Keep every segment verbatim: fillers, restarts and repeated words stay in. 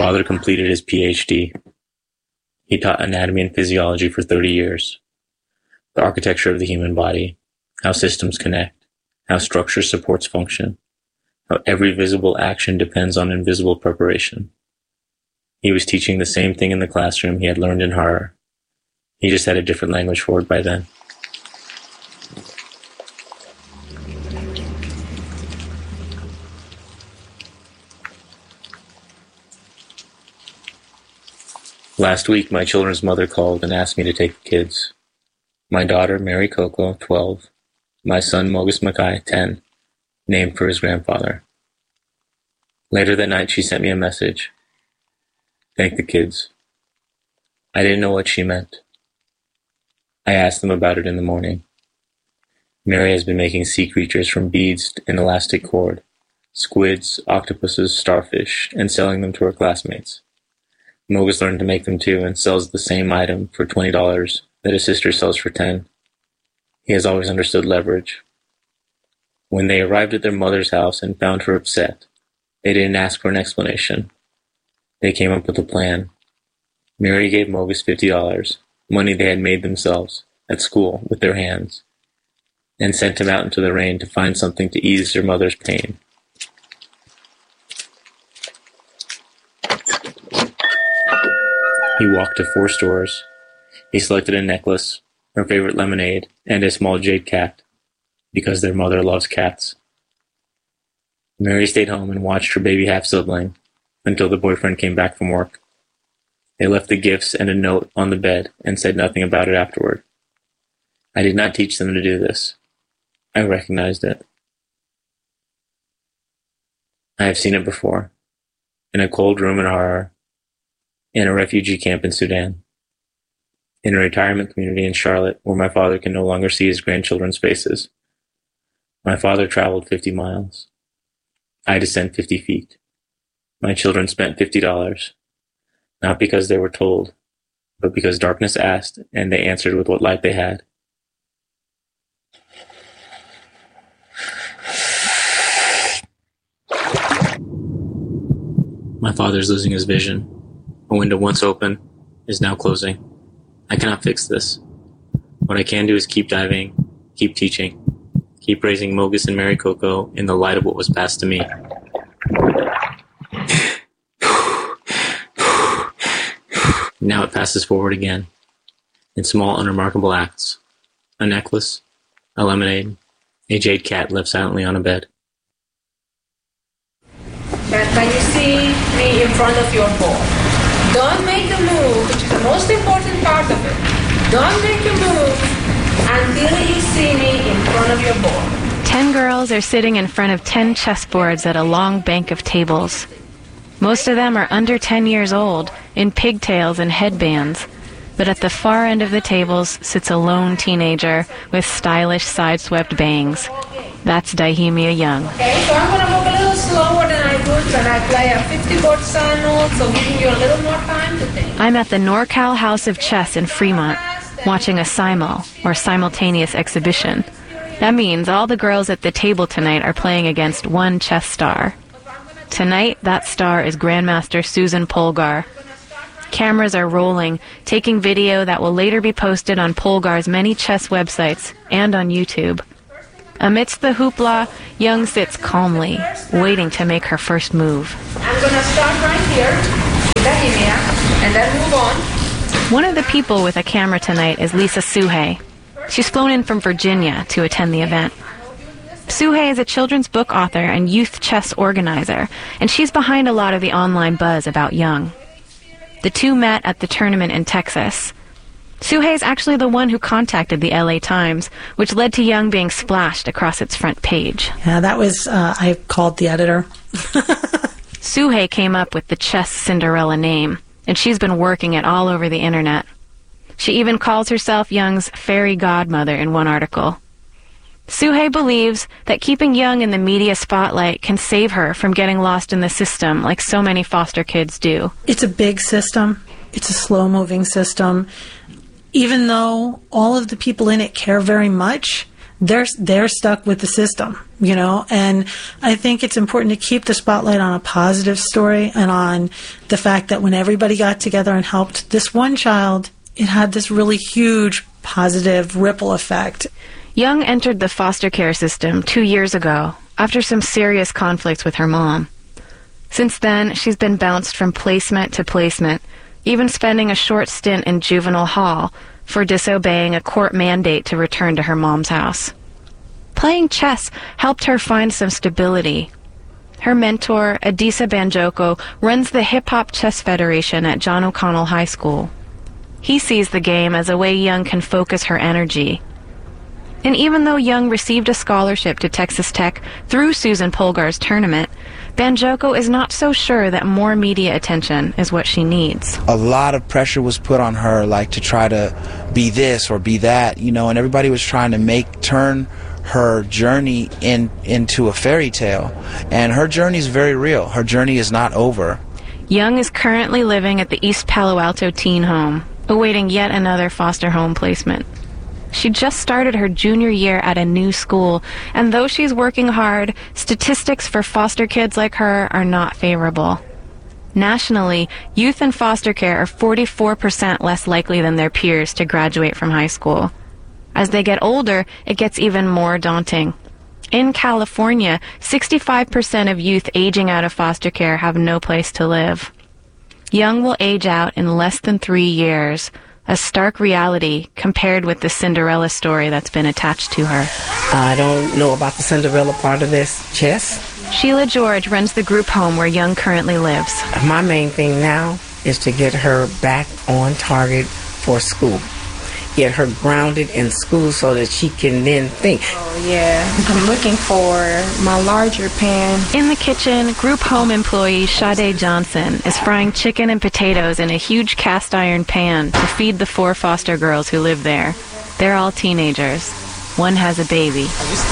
father completed his P H D. He taught anatomy and physiology for thirty years. The architecture of the human body, how systems connect, how structure supports function, how every visible action depends on invisible preparation. He was teaching the same thing in the classroom he had learned in horror. He just had a different language for it by then. Last week, my children's mother called and asked me to take the kids. My daughter, Mary Coco, twelve. My son, Mogus Mackay, ten, named for his grandfather. Later that night, she sent me a message. Thank the kids. I didn't know what she meant. I asked them about it in the morning. Mary has been making sea creatures from beads and elastic cord, squids, octopuses, starfish, and selling them to her classmates. Mogus learned to make them too and sells the same item for twenty dollars that his sister sells for ten dollars. He has always understood leverage. When they arrived at their mother's house and found her upset, they didn't ask for an explanation. They came up with a plan. Mary gave Mogus fifty dollars, money they had made themselves, at school, with their hands, and sent him out into the rain to find something to ease their mother's pain. He walked to four stores. He selected a necklace, her favorite lemonade, and a small jade cat, because their mother loves cats. Mary stayed home and watched her baby half-sibling until the boyfriend came back from work. They left the gifts and a note on the bed and said nothing about it afterward. I did not teach them to do this. I recognized it. I have seen it before, in a cold room in Harar, in a refugee camp in Sudan, in a retirement community in Charlotte where my father can no longer see his grandchildren's faces. My father traveled fifty miles. I had to send fifty feet. My children spent fifty dollars, not because they were told, but because darkness asked and they answered with what light they had. My father is losing his vision. A window once open is now closing. I cannot fix this. What I can do is keep diving, keep teaching, keep raising Mogus and Mary Coco in the light of what was passed to me. Now it passes forward again, in small, unremarkable acts. A necklace, a lemonade, a jade cat left silently on a bed. But can you see me in front of your ball? Don't make a move, which is the most important part of it. Don't make a move until you see me in front of your ball. Ten girls are sitting in front of ten chessboards at a long bank of tables. Most of them are under ten years old, in pigtails and headbands. But at the far end of the tables sits a lone teenager with stylish side-swept bangs. That's Dahemia Young. Okay, so I'm going to move a little slower than I would when I play a fifty-board simul, so giving you a little more time to think. I'm at the NorCal House of Chess in Fremont, watching a simul, or simultaneous exhibition. That means all the girls at the table tonight are playing against one chess star. Tonight, that star is Grandmaster Susan Polgar. Cameras are rolling, taking video that will later be posted on Polgar's many chess websites and on YouTube. Amidst the hoopla, Young sits calmly, waiting to make her first move. I'm going to start right here, with Dahemia, and then move on. One of the people with a camera tonight is Lisa Suhey. She's flown in from Virginia to attend the event. Suhey is a children's book author and youth chess organizer, and she's behind a lot of the online buzz about Young. The two met at the tournament in Texas. Suhey is actually the one who contacted the L A Times, which led to Young being splashed across its front page. Yeah, that was, uh, I called the editor. Suhey came up with the Chess Cinderella name, and she's been working it all over the internet. She even calls herself Young's fairy godmother in one article. Suhey believes that keeping Young in the media spotlight can save her from getting lost in the system like so many foster kids do. It's a big system. It's a slow-moving system. Even though all of the people in it care very much, they're they're stuck with the system, you know. And I think it's important to keep the spotlight on a positive story and on the fact that when everybody got together and helped this one child, it had this really huge positive ripple effect. Young entered the foster care system two years ago after some serious conflicts with her mom. Since then, she's been bounced from placement to placement, even spending a short stint in juvenile hall for disobeying a court mandate to return to her mom's house. Playing chess helped her find some stability. Her mentor, Adisa Banjoko, runs the Hip Hop Chess Federation at John O'Connell High School. He sees the game as a way Young can focus her energy. And even though Young received a scholarship to Texas Tech through Susan Polgar's tournament, Banjoko is not so sure that more media attention is what she needs. A lot of pressure was put on her, like to try to be this or be that, you know, and everybody was trying to make turn her journey in into a fairy tale. And her journey is very real. Her journey is not over. Young is currently living at the East Palo Alto teen home, awaiting yet another foster home placement. She just started her junior year at a new school, and though she's working hard, statistics for foster kids like her are not favorable. Nationally, youth in foster care are forty-four percent less likely than their peers to graduate from high school. As they get older, it gets even more daunting. In California, sixty-five percent of youth aging out of foster care have no place to live. Young will age out in less than three years, a stark reality compared with the Cinderella story that's been attached to her. I don't know about the Cinderella part of this, chess. Sheila George runs the group home where Young currently lives. My main thing now is to get her back on target for school. Get her grounded in school so that she can then think. Oh, yeah. I'm looking for my larger pan. In the kitchen, group home employee Sade Johnson is frying chicken and potatoes in a huge cast iron pan to feed the four foster girls who live there. They're all teenagers. One has a baby.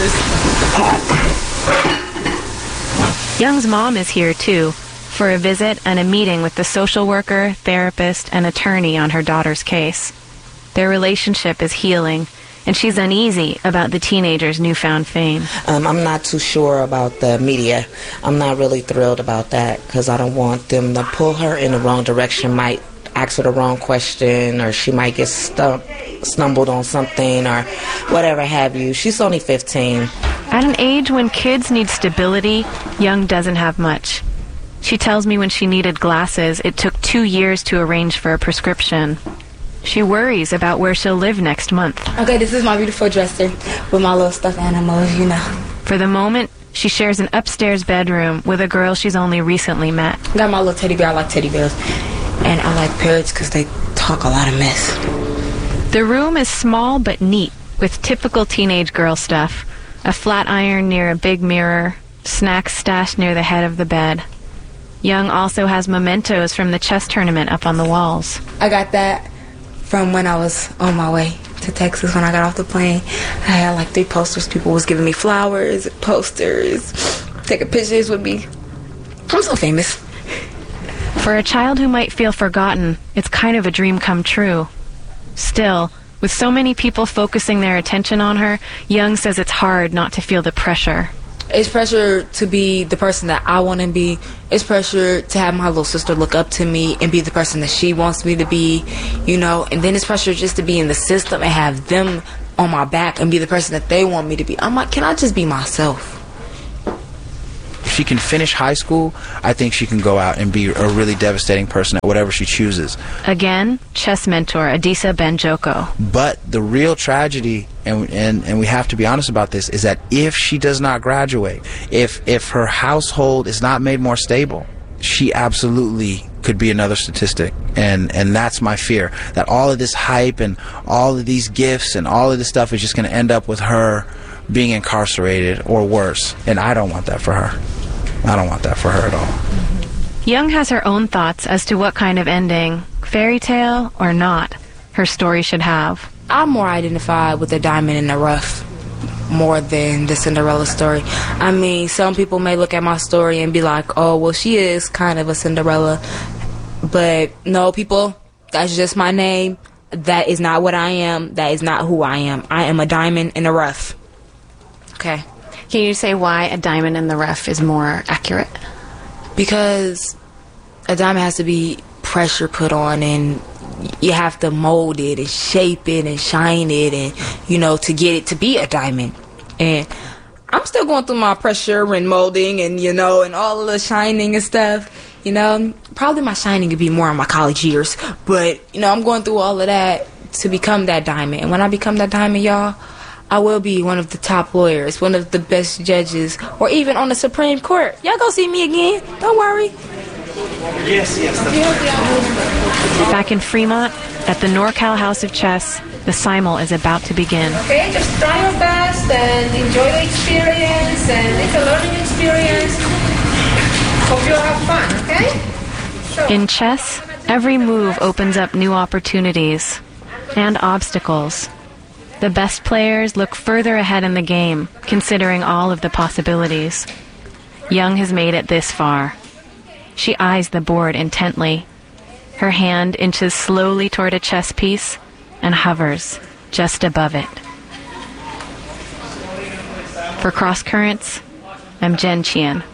Young's mom is here, too, for a visit and a meeting with the social worker, therapist, and attorney on her daughter's case. Their relationship is healing, and she's uneasy about the teenager's newfound fame. Um, I'm not too sure about the media. I'm not really thrilled about that because I don't want them to pull her in the wrong direction, might ask her the wrong question, or she might get stump, stumbled on something or whatever have you. She's only fifteen. At an age when kids need stability, Young doesn't have much. She tells me when she needed glasses, it took two years to arrange for a prescription. She worries about where she'll live next month. Okay, this is my beautiful dresser with my little stuffed animals, you know. For the moment, she shares an upstairs bedroom with a girl she's only recently met. I got my little teddy bear. I like teddy bears. And I like parrots because they talk a lot of mess. The room is small but neat, with typical teenage girl stuff. A flat iron near a big mirror, snacks stashed near the head of the bed. Young also has mementos from the chess tournament up on the walls. I got that from when I was on my way to Texas when I got off the plane. I had like three posters. People was giving me flowers, posters, taking pictures with me. I'm so famous. For a child who might feel forgotten, it's kind of a dream come true. Still, with so many people focusing their attention on her, Young says it's hard not to feel the pressure. It's pressure to be the person that I want to be. It's pressure to have my little sister look up to me and be the person that she wants me to be, you know. And then it's pressure just to be in the system and have them on my back and be the person that they want me to be. I'm like, can I just be myself? If she can finish high school, I think she can go out and be a really devastating person at whatever she chooses. Again, chess mentor Adisa Banjoko. But the real tragedy, and, and and we have to be honest about this, is that if she does not graduate, if if her household is not made more stable, she absolutely could be another statistic. And and that's my fear, that all of this hype and all of these gifts and all of this stuff is just going to end up with her being incarcerated or worse. And I don't want that for her. I don't want that for her at all. Young has her own thoughts as to what kind of ending, fairy tale or not, her story should have. I'm more identified with the diamond in the rough more than the Cinderella story. I mean, some people may look at my story and be like, oh, well, she is kind of a Cinderella. But no, people, that's just my name. That is not what I am. That is not who I am. I am a diamond in the rough. Okay. Can you say why a diamond in the rough is more accurate? Because a diamond has to be pressure put on, and you have to mold it and shape it and shine it, and, you know, to get it to be a diamond. And I'm still going through my pressure and molding and, you know, and all of the shining and stuff. You know, probably my shining could be more in my college years. But, you know, I'm going through all of that to become that diamond. And when I become that diamond, y'all, I will be one of the top lawyers, one of the best judges, or even on the Supreme Court. Y'all go see me again. Don't worry. Yes, yes. Back in Fremont, at the NorCal House of Chess, the simul is about to begin. Okay, just try your best and enjoy the experience, and it's a learning experience. Hope you'll have fun, okay? So, In chess, every move opens up new opportunities and obstacles. The best players look further ahead in the game, considering all of the possibilities. Young has made it this far. She eyes the board intently. Her hand inches slowly toward a chess piece and hovers just above it. For Cross Currents, I'm Jen Chien.